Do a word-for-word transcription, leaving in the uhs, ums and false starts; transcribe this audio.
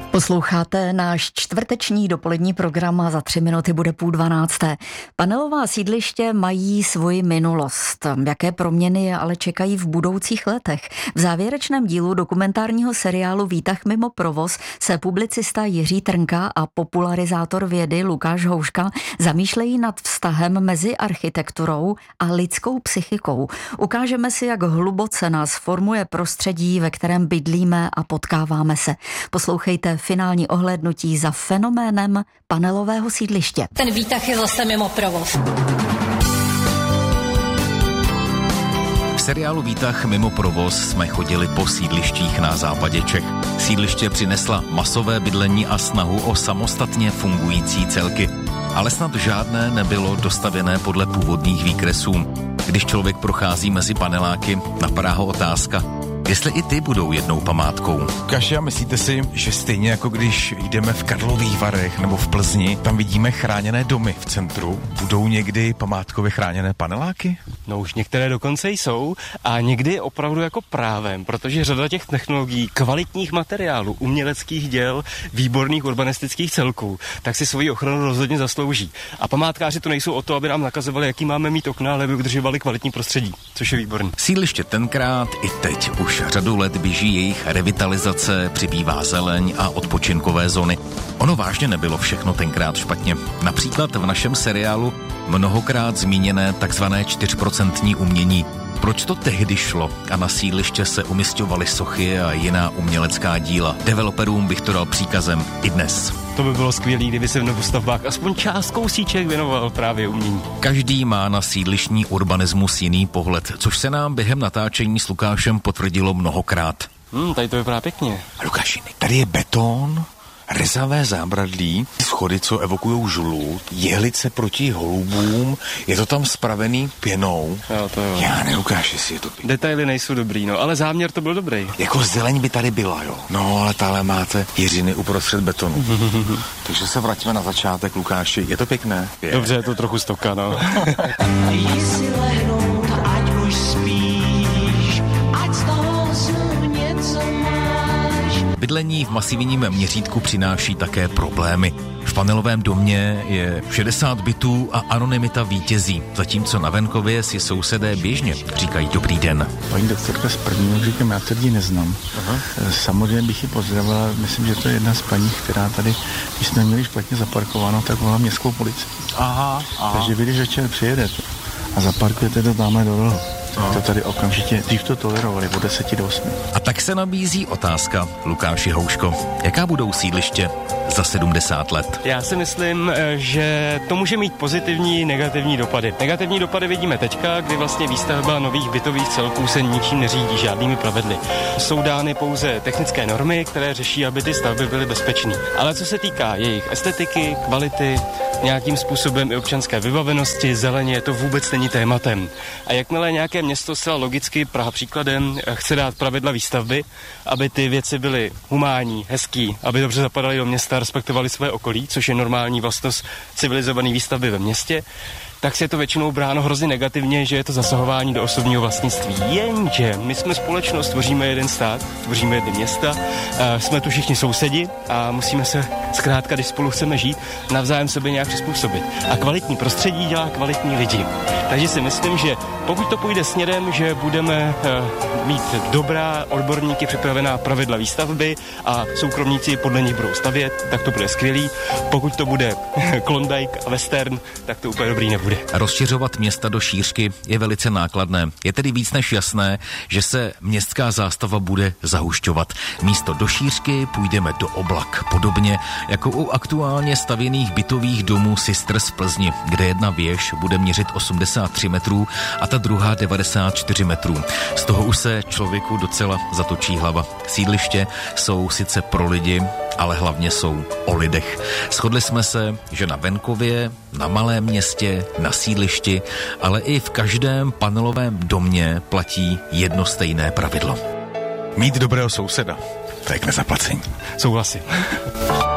Posloucháte náš čtvrteční dopolední program a za tři minuty bude půl dvanácté. Panelová sídliště mají svoji minulost. Jaké proměny je ale čekají v budoucích letech? V závěrečném dílu dokumentárního seriálu Výtah mimo provoz se publicista Jiří Trnka a popularizátor vědy Lukáš Houška zamýšlejí nad vztahem mezi architekturou a lidskou psychikou. Ukážeme si, jak hluboce nás formuje prostředí, ve kterém bydlíme a potkáváme se. Poslouchejte finální ohlédnutí za fenoménem panelového sídliště. Ten výtah je zase mimo provoz. V seriálu Výtah mimo provoz jsme chodili po sídlištích na západě Čech. Sídliště přinesla masové bydlení a snahu o samostatně fungující celky. Ale snad žádné nebylo dostavěné podle původních výkresů. Když člověk prochází mezi paneláky, napadá ho otázka, jestli i ty budou jednou památkou. Kaši, a myslíte si, že stejně jako když jdeme v Karlových Varech nebo v Plzni, tam vidíme chráněné domy v centru, budou někdy památkově chráněné paneláky? No už některé dokonce jsou a někdy opravdu jako právem, protože řada těch technologií, kvalitních materiálů, uměleckých děl, výborných urbanistických celků, tak si svoji ochranu rozhodně zaslouží. A památkáři to nejsou o to, aby nám nakazovali, jaký máme mít okna, ale aby udržovali kvalitní prostředí, což je výborný. Sídliště tenkrát i teď už řadu let běží jejich revitalizace, přibývá zeleň a odpočinkové zóny. Ono vážně nebylo všechno tenkrát špatně. Například v našem seriálu mnohokrát zmíněné takzvané čtyřprocentní umění. Proč to tehdy šlo a na sídliště se umisťovaly sochy a jiná umělecká díla? Developerům bych to dal příkazem i dnes. To by bylo skvělé, kdyby se v novostavbách aspoň část kousíček věnoval právě umění. Každý má na sídlištní urbanismus jiný pohled, což se nám během natáčení s Lukášem potvrdilo mnohokrát. Hmm, tady to vypadá pěkně. Lukáši, tady je beton, rezavé zábradlí, schody, co evokujou žulu, jehlice proti holubům, je to tam spravený pěnou. Jo, to jo. Já ne, Lukáš, jestli je to pěkný. Detaily nejsou dobrý, no, ale záměr to byl dobrý. Jako zeleň by tady byla, jo. No, ale tahle máte jiřiny uprostřed betonu. Takže se vrátíme na začátek, Lukáši. Je to pěkné? Je. Dobře, je to trochu stoka, no. Jdi si lehnout, ať už spíš, ať z toho snu něco máš. Bydlení v masivním měřítku přináší také problémy. V panelovém domě je šedesát bytů a anonymita vítězí, zatímco na venkově si sousedé běžně říkají dobrý den. Paní doktorka z prvního říkám, já to lidi neznám. Aha. Samozřejmě bych ji pozdravila, myslím, že to je jedna z paní, která tady, když jsme měli špatně zaparkováno, tak volala městskou policii. Aha, aha. Takže vy, když večer přijedete a zaparkujete to tamhle do rohu, tak to tady okamžitě, dřív to tolerovali, od deseti do osmi. A tak se nabízí otázka, Lukáši Houško, jaká budou sídliště za sedmdesát let? Já si myslím, že to může mít pozitivní, negativní dopady. Negativní dopady vidíme teďka, kdy vlastně výstavba nových bytových celků se ničím neřídí, žádnými pravidly. Jsou dány pouze technické normy, které řeší, aby ty stavby byly bezpečné. Ale co se týká jejich estetiky, kvality, nějakým způsobem i občanské vybavenosti, zeleně, to vůbec není tématem. A jakmile nějaké město zcela logicky, Praha příkladem, chce dát pravidla výstavby, aby ty věci byly humánní, hezký, aby dobře zapadaly do města, respektovali své okolí, což je normální vlastnost civilizované výstavby ve městě, tak se je to většinou bráno hrozně negativně, že je to zasahování do osobního vlastnictví. Jenže my jsme společnost, tvoříme jeden stát, tvoříme jedny města, jsme tu všichni sousedi a musíme se zkrátka, když spolu chceme žít, navzájem sebe nějak přizpůsobit. A kvalitní prostředí dělá kvalitní lidi. Takže si myslím, že pokud to půjde směrem, že budeme mít dobrá odborníky, připravená pravidla výstavby a soukromníci podle nich budou stavět, tak to bude skvělý. Pokud to bude Klondike a Western, tak to úplně dobrý nebude. Rozšiřovat města do šířky je velice nákladné. Je tedy víc než jasné, že se městská zástava bude zahušťovat. Místo do šířky půjdeme do oblak. Podobně jako u aktuálně stavěných bytových domů Sisters v Plzni, kde jedna věž bude měřit osmdesát tři metrů a ta druhá devadesát čtyři metrů. Z toho už se člověku docela zatočí hlava. Sídliště jsou sice pro lidi, ale hlavně jsou o lidech. Shodli jsme se, že na venkově, na malém městě, na sídlišti, ale i v každém panelovém domě platí jedno stejné pravidlo. Mít dobrého souseda, to je k nezaplacení. Souhlasím.